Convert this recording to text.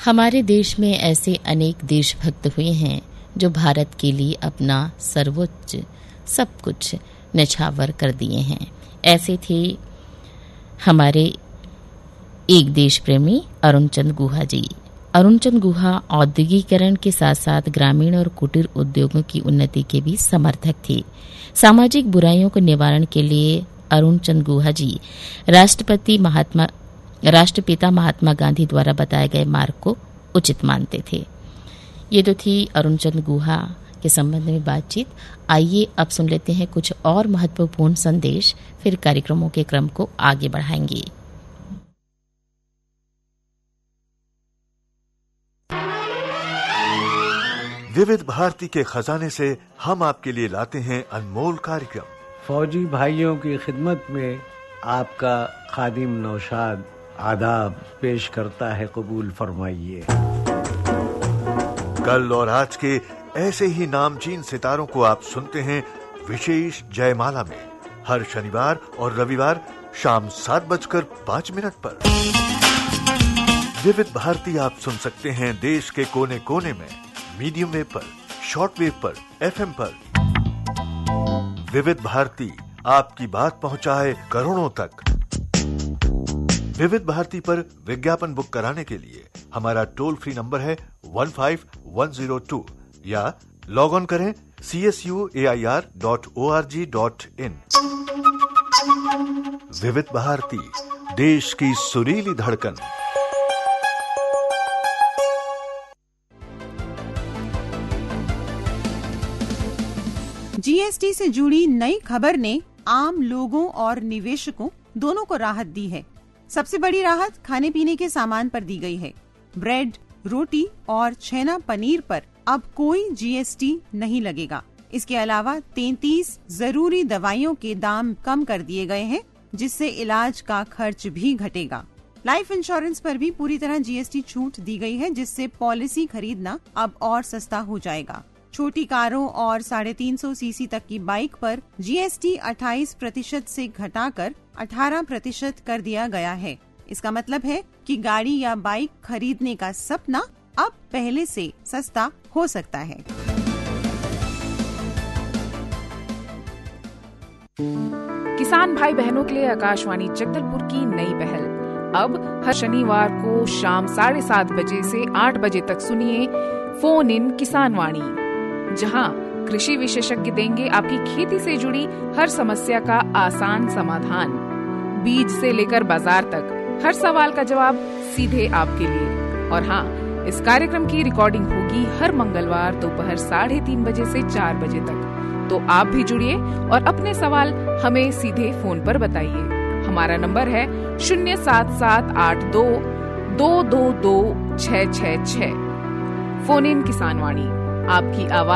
हमारे देश में ऐसे अनेक देशभक्त हुए हैं जो भारत के लिए अपना सर्वोच्च सब कुछ न्यौछावर कर दिए हैं। ऐसे थे हमारे एक देश प्रेमी अरुण चंद गुहा जी। अरुण चंद गुहा औद्योगिकीकरण के साथ साथ ग्रामीण और कुटीर उद्योगों की उन्नति के भी समर्थक थे। सामाजिक बुराइयों के निवारण के लिए अरुण चंद गुहा जी राष्ट्रपिता महात्मा गांधी द्वारा बताए गए मार्ग को उचित मानते थे। ये तो थी अरुण चंद गुहा के संबंध में बातचीत। आइए अब सुन लेते हैं कुछ और महत्वपूर्ण संदेश, फिर कार्यक्रमों के क्रम को आगे बढ़ाएंगे। विविध भारती के खजाने से हम आपके लिए लाते हैं अनमोल कार्यक्रम। फौजी भाइयों की खिदमत में आपका खादिम नौशाद आदाब पेश करता है, कबूल फरमाइए। कल और आज के ऐसे ही नामचीन सितारों को आप सुनते हैं विशेष जयमाला में, हर शनिवार और रविवार शाम 7:05 पर। विविध भारती आप सुन सकते हैं देश के कोने कोने में, मीडियम वेव पर, शॉर्ट वेव पर, FM पर। विविध भारती आपकी बात पहुंचाए करोड़ों तक। विविध भारती पर विज्ञापन बुक कराने के लिए हमारा टोल फ्री नंबर है 15102 या लॉग ऑन करें csuair.org.in। विविध भारती, देश की सुरीली धड़कन। जीएसटी से जुड़ी नई खबर ने आम लोगों और निवेशकों दोनों को राहत दी है। सबसे बड़ी राहत खाने पीने के सामान पर दी गई है। ब्रेड, रोटी और छेना पनीर पर अब कोई जीएसटी नहीं लगेगा। इसके अलावा 33 जरूरी दवाइयों के दाम कम कर दिए गए हैं, जिससे इलाज का खर्च भी घटेगा। लाइफ इंश्योरेंस पर भी पूरी तरह जीएसटी छूट दी गई है, जिससे पॉलिसी खरीदना अब और सस्ता हो जाएगा। छोटी कारों और 350 सीसी तक की बाइक पर जीएसटी 28% से घटाकर 18% कर दिया गया है। इसका मतलब है कि गाड़ी या बाइक खरीदने का सपना अब पहले से सस्ता हो सकता है। किसान भाई बहनों के लिए आकाशवाणी जगदलपुर की नई पहल। अब हर शनिवार को शाम 7:30 बजे से 8 बजे तक सुनिए फोन इन किसान वाणी, जहां कृषि विशेषज्ञ देंगे आपकी खेती से जुड़ी हर समस्या का आसान समाधान। बीज से लेकर बाजार तक हर सवाल का जवाब सीधे आपके लिए। और हाँ, इस कार्यक्रम की रिकॉर्डिंग होगी हर मंगलवार दोपहर 3:30 बजे से 4 बजे तक। तो आप भी जुड़िए और अपने सवाल हमें सीधे फोन पर बताइए। हमारा नंबर है 07782222666। फोन इन किसान वाणी, आपकी आवाज